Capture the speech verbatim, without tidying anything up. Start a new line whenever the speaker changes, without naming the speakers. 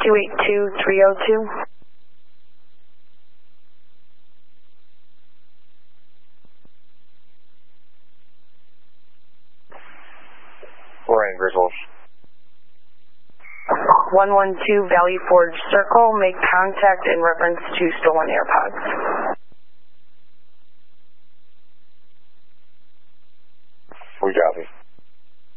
two eight two, three oh two.
Lorraine Griswold.
one one two Valley Forge Circle, make contact in reference to stolen AirPods.